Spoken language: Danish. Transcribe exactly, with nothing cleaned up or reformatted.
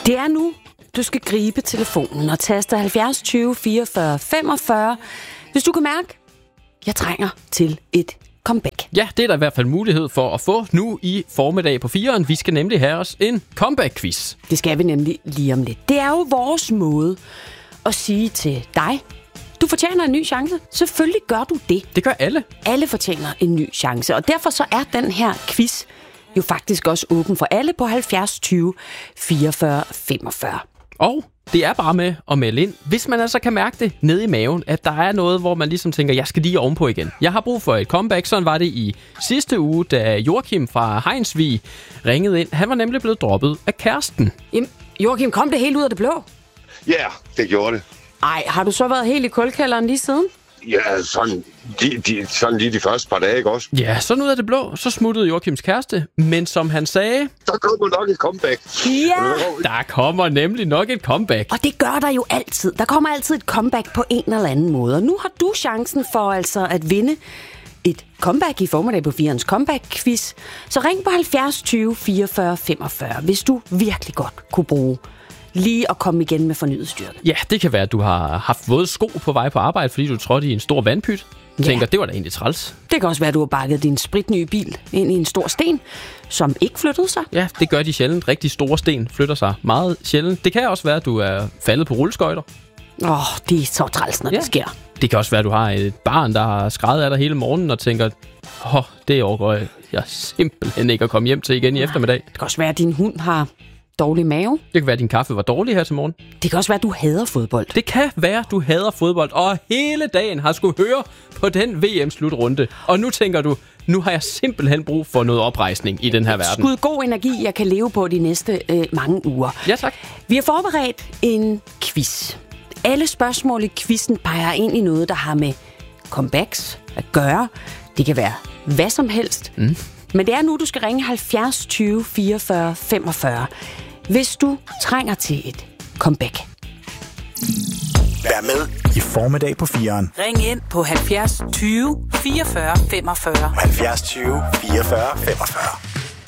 Det er nu, du skal gribe telefonen og taste halvfjerds tyve fireogfyrre femogfyrre, hvis du kan mærke, jeg trænger til et comeback. Ja, det er der i hvert fald mulighed for at få nu i formiddag på fireren. Vi skal nemlig have os en comeback-quiz. Det skal vi nemlig lige om lidt. Det er jo vores måde at sige til dig, du fortjener en ny chance. Selvfølgelig gør du det. Det gør alle. Alle fortjener en ny chance, og derfor så er den her quiz jo faktisk også åben for alle på halvfjerds tyve fireogfyrre femogfyrre. Og det er bare med at melde ind, hvis man altså kan mærke det nede i maven, at der er noget, hvor man ligesom tænker, jeg skal lige ovenpå igen. Jeg har brug for et comeback. Sådan var det i sidste uge, da Joachim fra Hejnsvig ringede ind. Han var nemlig blevet droppet af kæresten. Jamen, Joachim, kom det helt ud af det blå? Ja, yeah, det gjorde det. Ej, har du så været helt i kulkælderen lige siden? Ja, sådan, de, de, sådan lige de første par dage, ikke også? Ja, sådan ud af det blå, så smuttede Joachims kæreste. Men som han sagde... Der kommer nok et comeback. Ja! Der kommer nemlig nok et comeback. Og det gør der jo altid. Der kommer altid et comeback på en eller anden måde. Og nu har du chancen for altså at vinde et comeback i formiddag på firens comeback-quiz. Så ring på halvfjerds tyve fireogfyrre femogfyrre, hvis du virkelig godt kunne bruge lige at komme igen med fornyet styrke. Ja, det kan være, at du har haft våde sko på vej på arbejde, fordi du trådte i en stor vandpyt. Ja. Tænker, det var da egentlig træls. Det kan også være, at du har bakket din spritnye bil ind i en stor sten, som ikke flyttede sig. Ja, det gør de sjældent. Rigtig store sten flytter sig meget sjældent. Det kan også være, at du er faldet på rulleskøjter. Åh, oh, det er så træls, når ja. det sker. Det kan også være, at du har et barn, der har skreget af dig hele morgenen og tænker, åh, oh, det overgår jeg, jeg simpelthen ikke at komme hjem til igen i ja. eftermiddag. Det kan også være, at din hund har dårlig mave. Det kan være, at din kaffe var dårlig her til morgen. Det kan også være, at du hader fodbold. Det kan være, at du hader fodbold, og hele dagen har skulle høre på den V M-slutrunde. Og nu tænker du, nu har jeg simpelthen brug for noget oprejsning i den her verden. Skud god energi, jeg kan leve på de næste øh, mange uger. Ja, tak. Vi har forberedt en quiz. Alle spørgsmål i quizzen peger ind i noget, der har med comebacks at gøre. Det kan være hvad som helst. Mm. Men det er nu, du skal ringe halvfjerds tyve fireogfyrre femogfyrre, hvis du trænger til et comeback. Vær med i formiddag på fireren. Ring ind på halvfjerds tyve fireogfyrre femogfyrre. halvfjerds tyve fireogfyrre femogfyrre.